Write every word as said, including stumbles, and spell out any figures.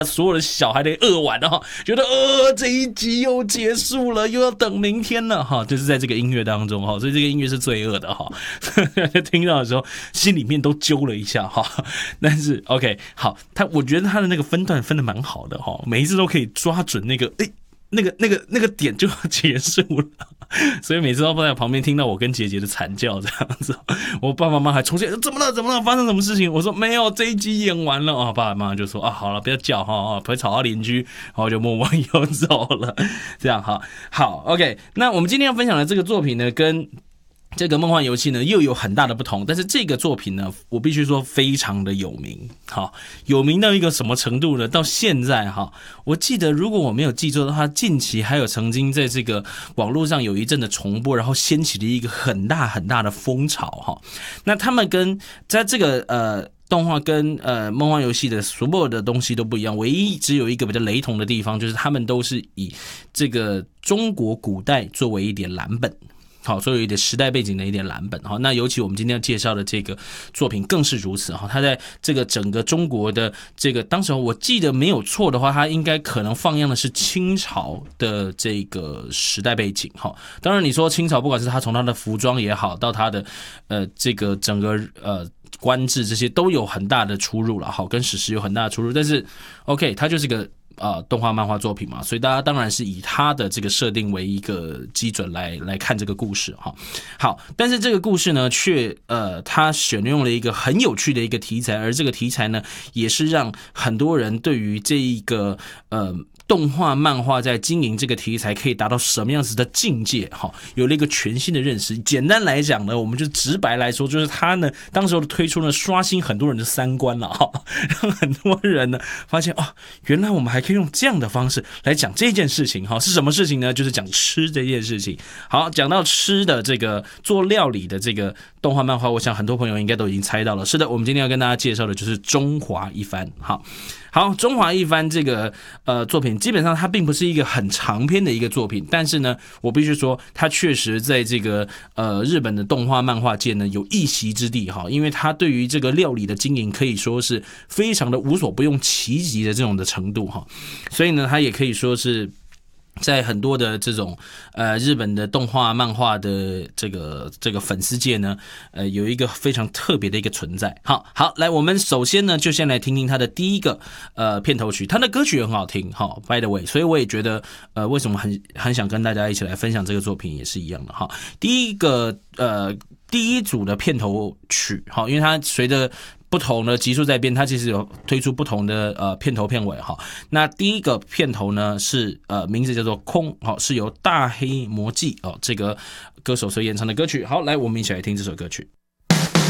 所有的小孩的扼腕哈，觉得呃这一集又结束了，又要等明天了哈，就是在这个音乐当中哈，所以这个音乐是罪恶的哈，听到的时候心里面都揪了一下哈。但是 OK 好，他我觉得他的那个分段分的蛮好的哈，每一次都可以抓准那个诶。欸那个、那个、那个点就要结束了，所以每次都在旁边听到我跟姐姐的惨叫这样子，我爸爸妈妈还冲进来，怎么了？怎么了？发生什么事情？我说没有，这一集演完了啊。爸爸妈妈就说啊，好了，不要叫哈，不会吵到邻居，然后就默默又走了。这样哈，好 ，OK。那我们今天要分享的这个作品呢，跟这个梦幻游戏呢又有很大的不同，但是这个作品呢，我必须说非常的有名，好，有名到一个什么程度呢？到现在哈，我记得如果我没有记错的话，近期还有曾经在这个网络上有一阵的重播，然后掀起了一个很大很大的风潮哈。那他们跟在这个呃。动画跟呃梦幻游戏的所有的东西都不一样，唯一只有一个比较雷同的地方，就是他们都是以这个中国古代作为一点蓝本。好，所以有一点时代背景的一点蓝本哈。那尤其我们今天要介绍的这个作品更是如此哈。它在这个整个中国的这个当时我记得没有错的话，它应该可能放映的是清朝的这个时代背景哈。当然你说清朝，不管是它从它的服装也好，到它的呃这个整个呃官制这些都有很大的出入了，好，跟史实有很大的出入。但是 OK， 它就是个。呃，动画漫画作品嘛，所以大家当然是以它的这个设定为一个基准来来看这个故事哈。好，但是这个故事呢，却呃，它选用了一个很有趣的一个题材，而这个题材呢，也是让很多人对于这一个呃。动画漫画在经营这个题材可以达到什么样子的境界哈，有了一个全新的认识。简单来讲呢，我们就直白来说，就是他呢当时的推出呢，刷新很多人的三观了哈，让很多人呢发现哦，原来我们还可以用这样的方式来讲这件事情哈，是什么事情呢？就是讲吃这件事情。好，讲到吃的这个做料理的这个动画漫画，我想很多朋友应该都已经猜到了。是的，我们今天要跟大家介绍的就是中华一番。好。好，中华一番这个呃作品，基本上它并不是一个很长篇的一个作品，但是呢，我必须说，它确实在这个呃日本的动画漫画界呢有一席之地哈，因为它对于这个料理的经营可以说是非常的无所不用其极的这种的程度哈，所以呢，它也可以说是。在很多的这种呃日本的动画漫画的这个这个粉丝界呢，呃有一个非常特别的一个存在。好，好，来，我们首先呢就先来听听他的第一个呃片头曲，他的歌曲也很好听，好 ，by the way， 所以我也觉得呃为什么很很想跟大家一起来分享这个作品也是一样的哈。第一个呃第一组的片头曲，好，因为它随着不同的集数在变，它其实有推出不同的呃片头片尾哈。那第一个片头呢是呃名字叫做空，好，是由大黑魔记哦这个歌手所演唱的歌曲。好，来我们一起来听这首歌曲。